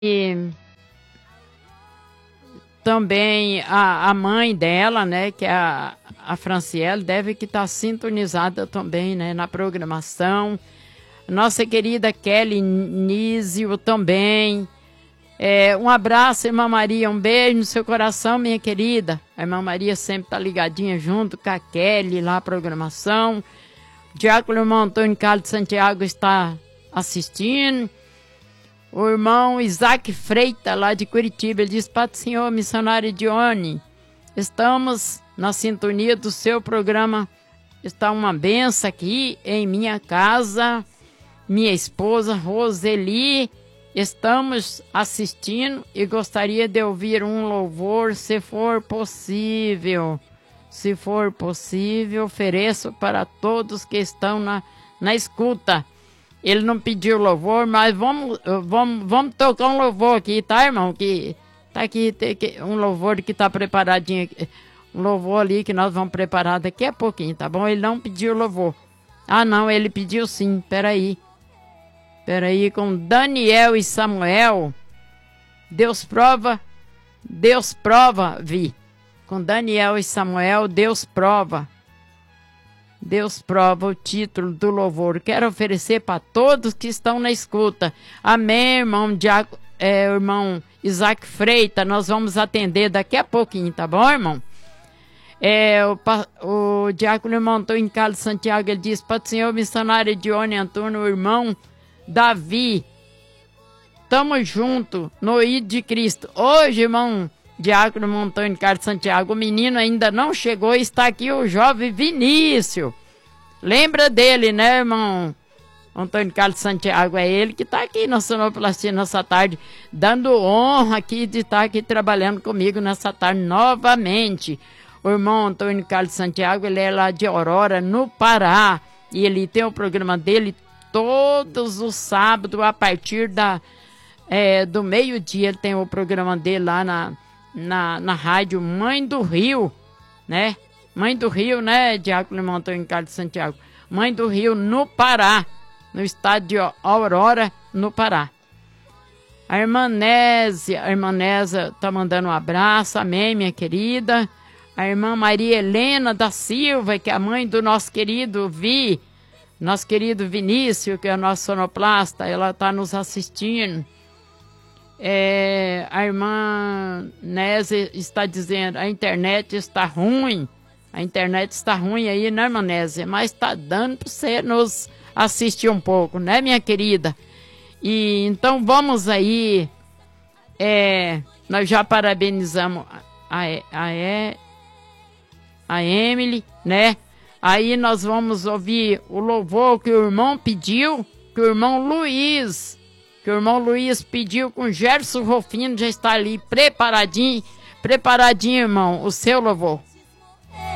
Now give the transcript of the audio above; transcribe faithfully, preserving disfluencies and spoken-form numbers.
E também a, a mãe dela, né, que é a, a Franciele, deve que estar sintonizada também, né, na programação. Nossa querida Kelly Nísio também. É, um abraço, irmã Maria, um beijo no seu coração, minha querida. A irmã Maria sempre tá ligadinha junto com a Kelly lá, a programação. Diácono irmão Antônio Carlos de Santiago está assistindo. O irmão Isaac Freitas, lá de Curitiba, ele diz: Pai do Senhor, missionário Dione, estamos na sintonia do seu programa. Está uma benção aqui em minha casa. Minha esposa Roseli, estamos assistindo e gostaria de ouvir um louvor, se for possível. Se for possível, ofereço para todos que estão na, na escuta. Ele não pediu louvor, mas vamos, vamos, vamos tocar um louvor aqui, tá, irmão? Que tá aqui, tem um louvor que tá preparadinho aqui. Um louvor ali que nós vamos preparar daqui a pouquinho, tá bom? Ele não pediu louvor. Ah, não, ele pediu sim, peraí. Peraí, com Daniel e Samuel. Deus prova, Deus prova, Vi. Com Daniel e Samuel, Deus prova. Deus prova o título do louvor. Quero oferecer para todos que estão na escuta. Amém, irmão, Diaco, é, irmão Isaac Freitas. Nós vamos atender daqui a pouquinho, tá bom, irmão? É, o, o diácono irmão Antônio Carlos Santiago, ele diz: Pai do Senhor, missionário Dione Antônio, o irmão Davi, tamo junto no I de Cristo. Hoje, irmão Diácono irmão Antônio Carlos Santiago, o menino ainda não chegou, está aqui o jovem Vinícius. Lembra dele, né, irmão Antônio Carlos Santiago? É ele que está aqui na sonoplastia nessa tarde, dando honra aqui de estar aqui trabalhando comigo nessa tarde novamente. O irmão Antônio Carlos Santiago, ele é lá de Aurora, no Pará, e ele tem o programa dele todos os sábados, a partir da, é, do meio-dia, ele tem o programa dele lá na, na, na rádio Mãe do Rio, né? Mãe do Rio, né, Diácono irmão Antônio Carlos Santiago? Mãe do Rio, no Pará, no estado de Aurora, no Pará. A irmã Nésia, a irmã Nésia tá mandando um abraço, amém, minha querida. A irmã Maria Helena da Silva, que é a mãe do nosso querido Vi, nosso querido Vinícius, que é o nosso sonoplasta, ela está nos assistindo. É, a irmã Nésia está dizendo: a internet está ruim. A internet está ruim aí, né, irmã Nésia? Mas está dando para você nos assistir um pouco, né, minha querida? E então vamos aí. É, nós já parabenizamos a, a, a, a Emily, né? Aí nós vamos ouvir o louvor que o irmão pediu, que o irmão Luiz, que o irmão Luiz pediu com Gerson Rofino, já está ali preparadinho, preparadinho, irmão, o seu louvor.